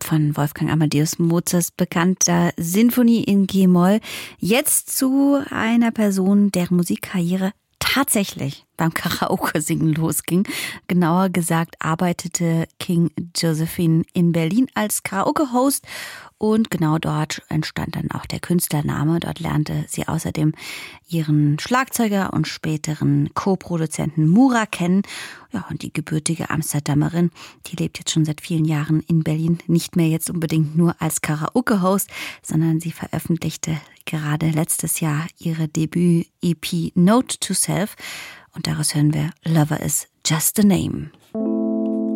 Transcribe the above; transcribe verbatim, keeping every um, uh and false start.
von Wolfgang Amadeus Mozarts bekannter Sinfonie in G-Moll. Jetzt zu einer Person, deren Musikkarriere tatsächlich beim Karaoke-Singen losging. Genauer gesagt arbeitete King Josephine in Berlin als Karaoke-Host und genau dort entstand dann auch der Künstlername. Dort lernte sie außerdem ihren Schlagzeuger und späteren Co-Produzenten Murat kennen. Ja, und die gebürtige Amsterdamerin, die lebt jetzt schon seit vielen Jahren in Berlin, nicht mehr jetzt unbedingt nur als Karaoke-Host, sondern sie veröffentlichte gerade letztes Jahr ihre Debüt-E P Note to Self und daraus hören wir Lover is Just a Name.